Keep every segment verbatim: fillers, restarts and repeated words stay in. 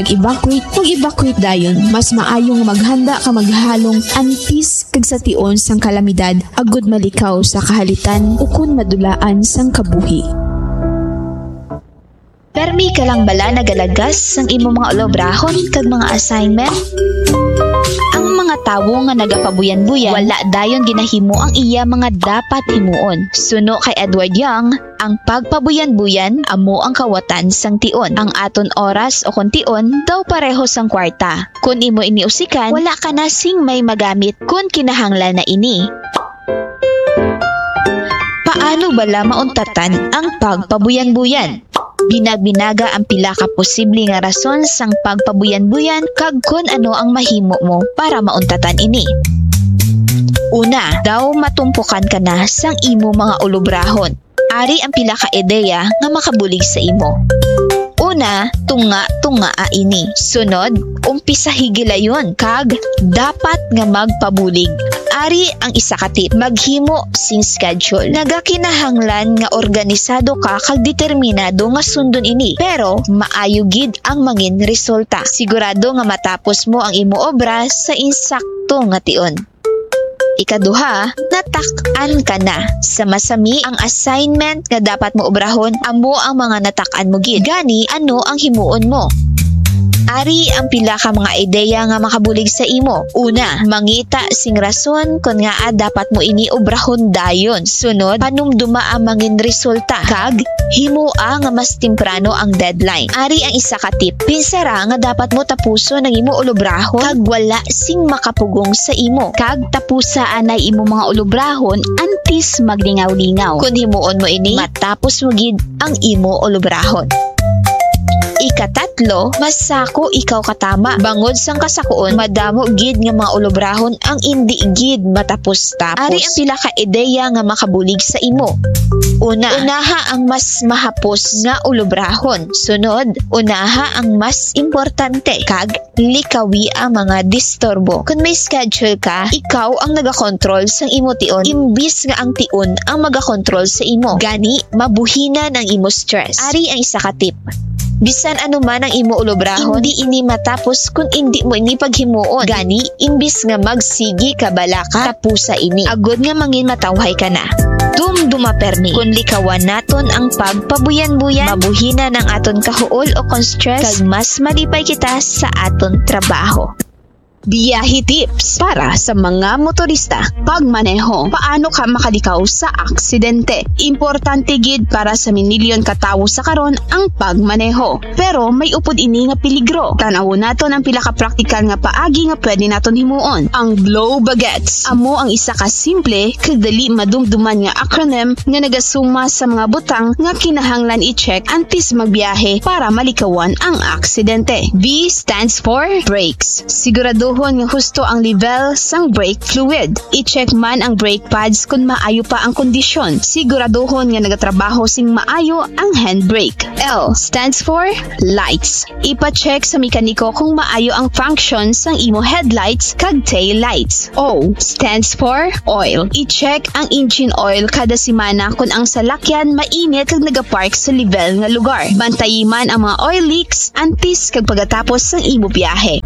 evacuate ug evacuate dayon. Mas maayong maghanda ka maghalong antis kag sa tion sang kalamidad agud malikaw sa kahalitan ukon madulaan sang kabuhi. Permi ka lang bala nagalagas sang imo mga olobrahon kag mga assignment? Ang mga tawo nga nagapabuyan-buyan, wala dayon ginahimo ang iya mga dapat himuon. Suno kay Edward Young, ang pagpabuyan-buyan amo ang kawatan sang tion. Ang aton oras o kun tion daw pareho sang kwarta. Kun imo ini usikan, wala ka na sing may magamit kun kinahanglan na ini. Paano bala mauntatan ang pagpabuyan-buyan? Binagbinaga ang pila ka posible nga rason sang pagpabuyan-buyan kag kun ano ang mahimo mo para mauntatan ini. Una, daw matumpukan ka na sang imo mga ulobrahon. Ari ang pila ka ideya nga makabulig sa imo. Una, tunga-tungaa ini. Sunod, umpisa higilayon kag dapat nga magpabulig. Ari ang isa ka tip, maghimo sing schedule. Nagakinahanglan nga organisado ka kag determinado nga sundon ini. Pero maayo gid ang mangin resulta. Sigurado nga matapos mo ang imo obra sa insakto nga tion. Ikaduha, natak-an ka na. Sa masami ang assignment nga dapat mo obrahon, amo ang mga natak-an mo gid. Gani, ano ang himuon mo? Ari ang pila ka mga ideya nga makabulig sa imo. Una, mangita sing rason kun nga ah, dapat mo ini obrahon dayon. Sunod, panumduma ang mangin resulta. Kag, himua nga mas temprano ang deadline. Ari ang isa ka tip. Pinsara nga dapat mo tapuso ng imo ulobrahon kag wala sing makapugong sa imo. Kag tapusaan ay imo mga ulobrahon antis maglingaw-lingaw. Kun himuon mo ini, matapos mo gid ang imo ulobrahon. Ikatatlo, masako ikaw katama. Bangod sang kasakuon, madamo gid nga mga ulobrahon ang indi gid matapos-tapos. Ari ang pila ka ideya nga makabulig sa imo. Una, unaha ang mas mahapos nga ulobrahon. Sunod, unaha ang mas importante. Kag, likawi ang mga disturbo. Kung may schedule ka, ikaw ang nagakontrol sang imo tion, imbis nga ang tion ang magakontrol sa imo. Gani, mabuhinan ang imo stress. Ari ang isa ka tip. Bisan ano man ang imo ulobrahon, hindi ini matapos kung hindi mo ini paghimuon. Gani, imbis nga magsigi ka bala ka, tapusa ini. Agod nga mangin matawhay ka na. Dumduma permi. Kung likawan naton ang pagpabuyan-buyan, mabuhina ng aton kahuol o kon stress, kag mas malipay kita sa aton trabaho. Biyahe tips para sa mga motorista. Pagmaneho, paano ka makalikaw sa aksidente? Importante gid para sa minilyon katawo sa karon ang pagmaneho. Pero may upod ini nga peligro. Tanaw naton ang pila ka praktikal nga paagi nga pwede naton himuon. Ang blow baguettes. Amo ang isa ka simple kag dali madumduman nga acronym nga nagasuma sa mga butang nga kinahanglan i-check antes magbiyahe para malikawan ang aksidente. B stands for brakes. Sigurado nga husto ang level sang brake fluid. I-check man ang brake pads kung maayo pa ang kondisyon. Siguraduhon nga nagatrabaho sing maayo ang handbrake. L stands for lights. Ipa-check sa mekaniko kung maayo ang function sang imo headlights kag tail lights. O stands for oil. I-check ang engine oil kada semana kung ang salakyan mainit kag nagapark sa level nga lugar. Bantayi man ang mga oil leaks antes kag pagkatapos sang imo biyahe.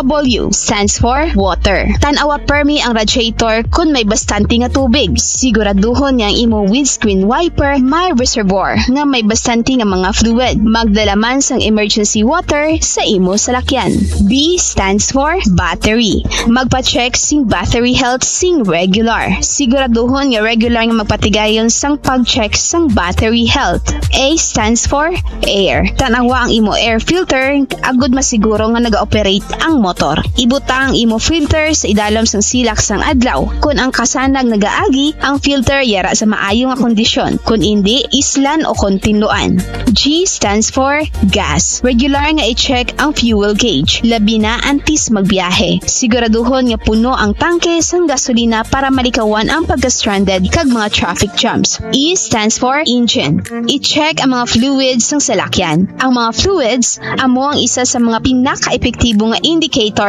W stands for water. Tanawa permi ang radiator kung may bastante nga tubig. Siguraduhon nga ang imo windscreen wiper may reservoir nga may bastante nga mga fluid. Magdala man sang emergency water sa imo salakyan. B stands for battery. Magpa-check sing battery health sing regular. Siguraduhon nga regular nga magpatigayon sang pag-check sang battery health. A stands for air. Tanawa ang imo air filter agud masiguro nga naga-operate ang motor. Ibutang imo filter sa idalom sang silak sang adlaw. Kung ang kasanag nagaagi, ang filter yara sa maayo nga kondisyon. Kung hindi, islan o kontinuan. G stands for gas. Regular nga i-check ang fuel gauge. Labi na antes magbiyahe. Siguraduhon nga puno ang tangke sang gasolina para malikawan ang pagka-stranded kag mga traffic jams. E stands for engine. I-check ang mga fluids sang salakyan. Ang mga fluids amo ang isa sa mga pinaka-epektibo nga indicators sang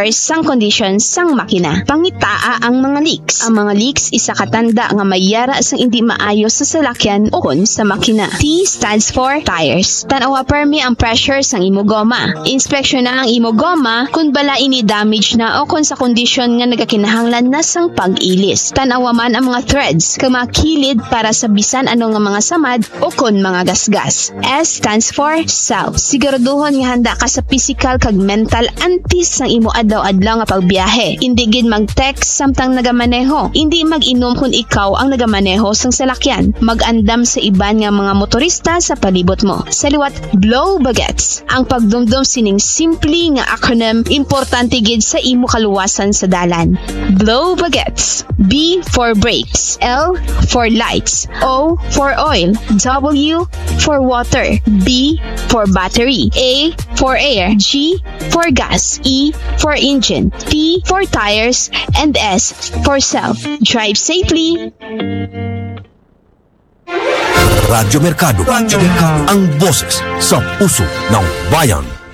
condition sang makina. Pangitaa ang mga leaks. Ang mga leaks isa katanda nga mayara sang hindi maayos sa salakyan o kon sa makina. T stands for tires. Tanawa permi ang pressure sang imo goma. Inspection na ang imo goma kung bala ini damage na o kung sa kondisyon nga nagakinahanglan na sang pag-ilis. Tanawa man ang mga threads kag mga kilid para sa bisan ano nga mga samad o kon mga gasgas. S stands for self. Siguraduhon nga handa ka sa physical kag mental antis sang imo adlaw-adlaw nga pagbiyahe. Hindi gid mag-text samtang nagamaneho. Hindi mag-inom kung ikaw ang nagamaneho sang salakyan. Mag-andam sa iban nga mga motorista sa palibot mo. Sa liwat, blow bagets. Ang pagdumdum sining simple nga acronym importante gid sa imo kaluwasan sa dalan. Blow bagets. B for brakes. L for lights. O for oil. W for water. B for battery. A for air. G for gas. E for engine. T for tires. And S for self. Drive safely. Radyo Mercado. Radyo Mercado. Ang boses sa puso ng bayan.